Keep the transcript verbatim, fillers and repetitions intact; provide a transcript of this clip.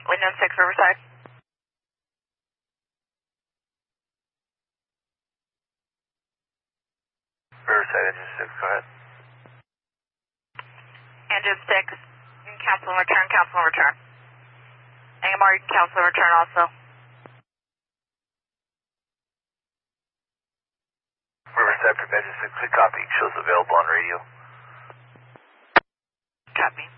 Window six, Riverside. Riverside, engine six, go ahead. Engine six, you can cancel and return, cancel and return. A M R, you can cancel and return also. Riverside, from engine six, good copy. Shows available on radio. Copy.